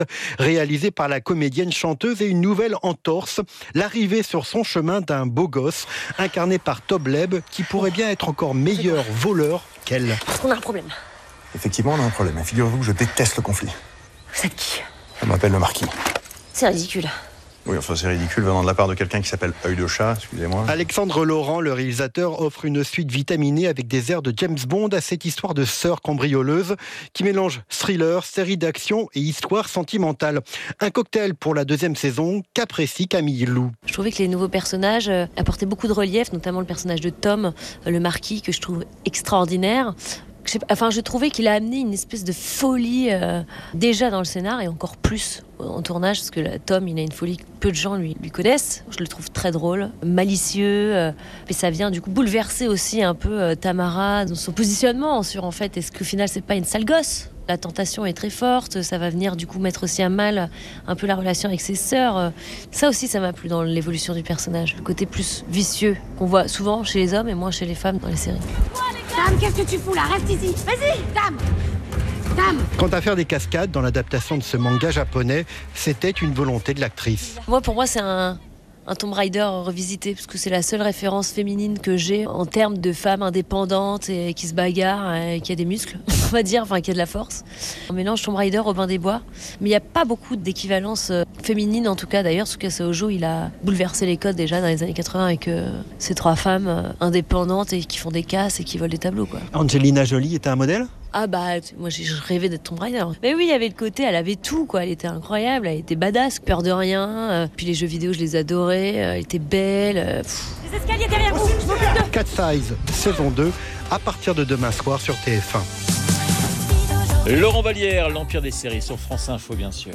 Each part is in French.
réalisé par la comédienne chanteuse, et une nouvelle entorse, l'arrivée sur son chemin d'un beau gosse, incarné par Tob Leb, qui pourrait bien être encore meilleur voleur qu'elle. Parce qu'on a un problème. Effectivement, on a un problème. Figurez-vous que je déteste le conflit. Vous êtes qui? On m'appelle le marquis. C'est ridicule. Oui, enfin c'est ridicule venant de la part de quelqu'un qui s'appelle Œil de Chat, excusez-moi. Alexandre Laurent, le réalisateur, offre une suite vitaminée avec des airs de James Bond à cette histoire de sœur cambrioleuse qui mélange thriller, série d'action et histoire sentimentale. Un cocktail pour la deuxième saison qu'apprécie Camille Lou. Je trouvais que les nouveaux personnages apportaient beaucoup de relief, notamment le personnage de Tom, le marquis, que je trouve extraordinaire. Je trouvais qu'il a amené une espèce de folie déjà dans le scénar et encore plus en tournage, parce que Tom, il a une folie que peu de gens lui connaissent. Je le trouve très drôle, malicieux, et ça vient du coup bouleverser aussi un peu Tamara dans son positionnement sur, en fait, est-ce qu'au final c'est pas une sale gosse ? La tentation est très forte, ça va venir du coup mettre aussi à mal un peu la relation avec ses sœurs. Ça aussi, ça m'a plu dans l'évolution du personnage, le côté plus vicieux qu'on voit souvent chez les hommes et moins chez les femmes dans les séries. Dame, qu'est-ce que tu fous là? Reste ici. Vas-y, Dame. Dame. Quant à faire des cascades dans l'adaptation de ce manga japonais, c'était une volonté de l'actrice. Pour moi, c'est un Tomb Raider revisité, parce que c'est la seule référence féminine que j'ai en termes de femmes indépendantes et qui se bagarrent, et qui a des muscles, on va dire, qui a de la force. On mélange Tomb Raider, Robin des Bois, mais il n'y a pas beaucoup d'équivalence féminine, en tout cas. D'ailleurs, Tsukasa Ojo, il a bouleversé les codes déjà dans les années 80 avec ces trois femmes indépendantes et qui font des casses et qui volent des tableaux, quoi. Angelina Jolie était un modèle ? Moi je rêvais d'être Tomb Raider. Mais oui, il y avait le côté, elle avait tout, quoi. Elle était incroyable, elle était badass, peur de rien. Puis les jeux vidéo, je les adorais. Elle était belle. Les escaliers derrière vous, je m'occupe d'eux. Cat Size, saison 2, à partir de demain soir sur TF1. Laurent Vallière, l'Empire des séries sur France Info, bien sûr.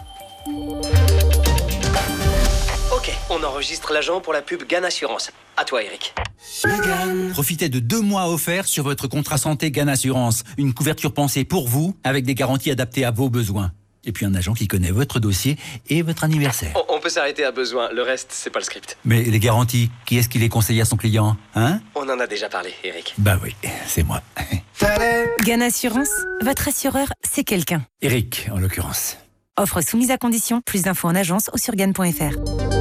Ok, on enregistre l'agent pour la pub GAN Assurance. À toi, Eric. Profitez de 2 mois offerts sur votre contrat santé GAN Assurance. Une couverture pensée pour vous, avec des garanties adaptées à vos besoins. Et puis un agent qui connaît votre dossier et votre anniversaire. On peut s'arrêter à besoin, le reste, c'est pas le script. Mais les garanties, qui est-ce qui les conseille à son client, hein ? On en a déjà parlé, Eric. Bah oui, c'est moi. GAN Assurance, votre assureur, c'est quelqu'un. Eric, en l'occurrence. Offre soumise à condition, plus d'infos en agence ou sur GAN.fr.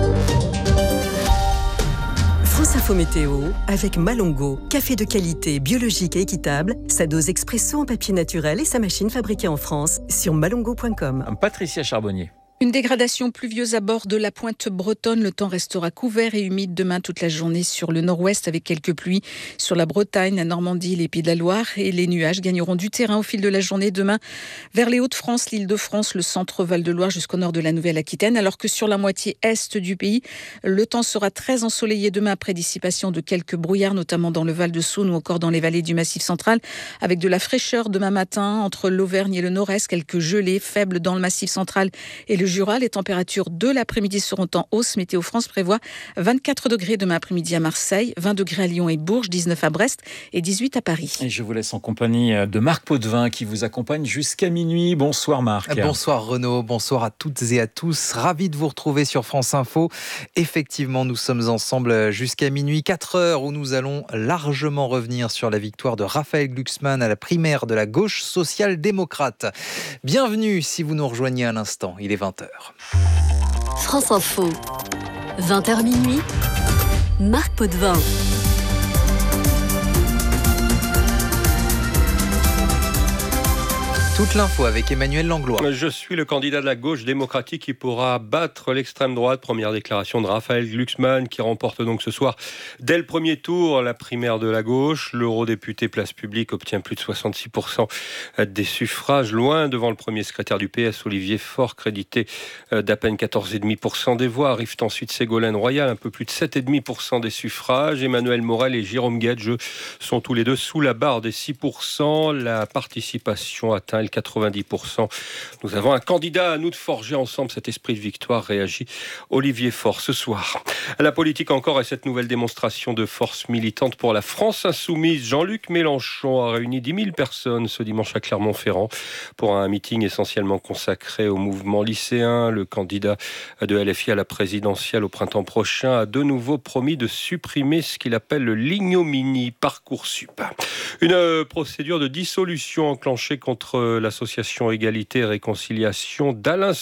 France Info Météo avec Malongo, café de qualité, biologique et équitable, sa dose expresso en papier naturel et sa machine fabriquée en France sur malongo.com. Patricia Charbonnier. Une dégradation pluvieuse à bord de la pointe bretonne. Le temps restera couvert et humide demain toute la journée sur le nord-ouest avec quelques pluies sur la Bretagne, la Normandie, les Pays de la Loire. Et les nuages gagneront du terrain au fil de la journée demain vers les Hauts-de-France, l'Île-de-France, le centre Val-de-Loire jusqu'au nord de la Nouvelle-Aquitaine. Alors que sur la moitié est du pays, le temps sera très ensoleillé demain après dissipation de quelques brouillards, notamment dans le Val-de-Saône ou encore dans les vallées du Massif central, avec de la fraîcheur demain matin entre l'Auvergne et le Nord-Est, quelques gelées faibles dans le Massif central et le Jura. Les températures de l'après-midi seront en hausse. Météo France prévoit 24 degrés demain après-midi à Marseille, 20 degrés à Lyon et Bourges, 19 à Brest et 18 à Paris. Et je vous laisse en compagnie de Marc Potvin qui vous accompagne jusqu'à minuit. Bonsoir Marc. Bonsoir Renaud, bonsoir à toutes et à tous. Ravi de vous retrouver sur France Info. Effectivement, nous sommes ensemble jusqu'à minuit, 4 heures où nous allons largement revenir sur la victoire de Raphaël Glucksmann à la primaire de la gauche social-démocrate. Bienvenue si vous nous rejoignez à l'instant, il est 20h. France Info, 20h minuit, Marc Potvin. Toute l'info avec Emmanuel Langlois. Je suis le candidat de la gauche démocratique qui pourra battre l'extrême droite. Première déclaration de Raphaël Glucksmann qui remporte donc ce soir dès le premier tour la primaire de la gauche. L'eurodéputé Place Publique obtient plus de 66% des suffrages, loin devant le premier secrétaire du PS, Olivier Faure, crédité d'à peine 14,5% des voix. Arrivent ensuite Ségolène Royal, un peu plus de 7,5% des suffrages. Emmanuel Morel et Jérôme Guedj sont tous les deux sous la barre des 6%. La participation atteint 90%. Nous avons un candidat, à nous de forger ensemble cet esprit de victoire, réagit Olivier Faure ce soir. La politique encore et cette nouvelle démonstration de force militante pour la France insoumise. Jean-Luc Mélenchon a réuni 10 000 personnes ce dimanche à Clermont-Ferrand pour un meeting essentiellement consacré au mouvement lycéen. Le candidat de LFI à la présidentielle au printemps prochain a de nouveau promis de supprimer ce qu'il appelle l'ignominie Parcoursup. Une procédure de dissolution enclenchée contre l'association Égalité et Réconciliation d'Alain